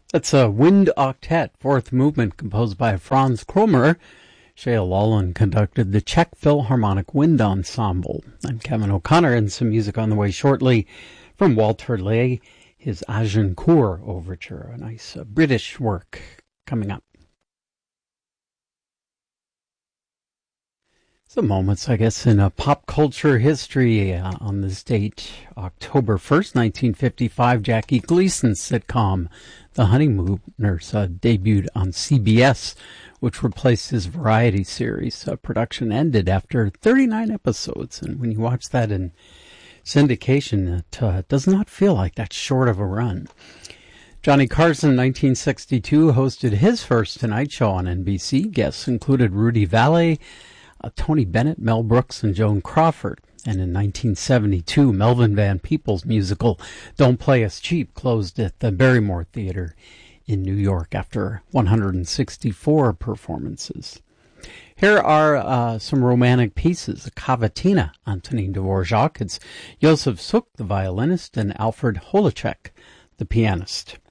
That's a wind octet, fourth movement composed by Franz Krommer. Shea Lawlin conducted the Czech Philharmonic Wind Ensemble. I'm Kevin O'Connor, and some music on the way shortly from Walter Ley, his Agincourt Overture, a nice British work coming up. Some moments, I guess, in pop culture history. On this date, October 1st, 1955, Jackie Gleason's sitcom The Honeymooners debuted on CBS, which replaced his variety series. Production ended after 39 episodes, and when you watch that in syndication, it does not feel like that short of a run. Johnny Carson, 1962, hosted his first Tonight Show on NBC. Guests included Rudy Vallee, Tony Bennett, Mel Brooks, and Joan Crawford. And in 1972, Melvin Van Peebles' musical Don't Play Us Cheap closed at the Barrymore Theater in New York after 164 performances. Here are some romantic pieces. A Cavatina, Antonin Dvorak. It's Josef Suk, the violinist, and Alfred Holicek, the pianist.